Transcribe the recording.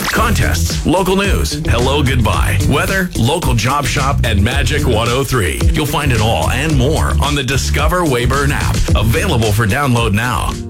Contests, local news, hello, goodbye, weather, local job shop, and Magic 103. You'll find it all and more on the Discover Wayburn app, available for download now.